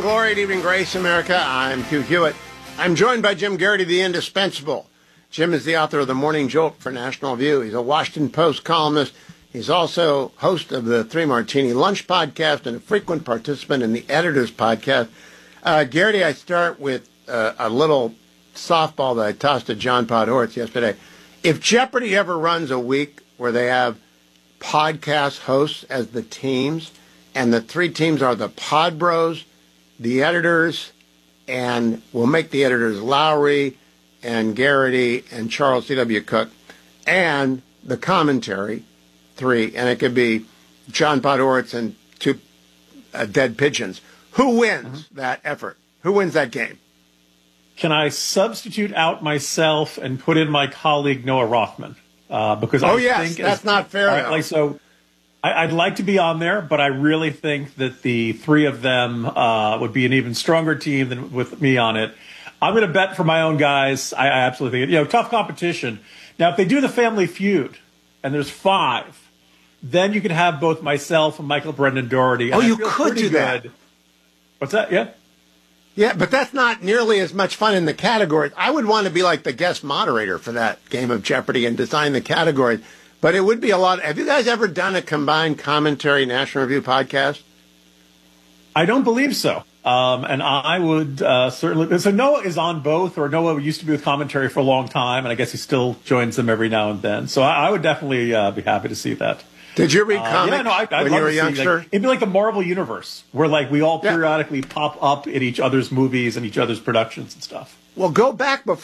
glory and evening grace, America. I'm Hugh Hewitt. I'm joined by Jim Geraghty, the indispensable. Jim is the author of The Morning Jolt for National View. He's a Washington Post columnist. He's also host of the Three Martini Lunch podcast and a frequent participant in the Editors podcast. Geraghty, I start with a little softball that I tossed to John Podhoretz yesterday. If Jeopardy ever runs a week where they have podcast hosts as the teams, and the three teams are the Pod Bros, the editors, and we'll make the editors Lowry and Geraghty and Charles C.W. Cook, and the commentary, three, and it could be John Podhoretz and two dead pigeons. Who wins that effort? Who wins that game? Can I substitute out myself and put in my colleague Noah Rothman? Because that's not fair. Right, I'd like to be on there, but I really think that the three of them would be an even stronger team than with me on it. I'm going to bet for my own guys. I absolutely think tough competition. Now, if they do the Family Feud and there's 5, then you could have both myself and Michael Brendan Doherty. You could do that. What's that? Yeah. Yeah, but that's not nearly as much fun in the categories. I would want to be like the guest moderator for that game of Jeopardy and design the categories. But it would be a lot. Have you guys ever done a combined commentary National Review podcast? I don't believe so. And I would certainly. So Noah is on both, or Noah used to be with commentary for a long time, and I guess he still joins them every now and then. So I would definitely be happy to see that. Did you read comics I'd when you were a youngster? It'd be like the Marvel Universe, where we all periodically pop up in each other's movies and each other's productions and stuff. Well, go back before